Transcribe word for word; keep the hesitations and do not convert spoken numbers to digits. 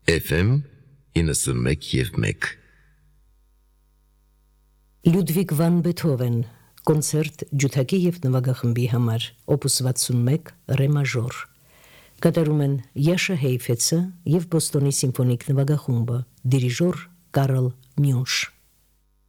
Էֆ էմ իննսունմեկ և մեկ Լյուդվիգ վան Բեթհովեն կոնցերտ ջութակի և նվագախմբի համար օպուս վաթսունմեկ ռե մաժոր կատարում են Յաշա Հեյֆեցը և Բոստոնի սիմֆոնիկ նվագախումբը դիրիժոր Կարլ Մյունշ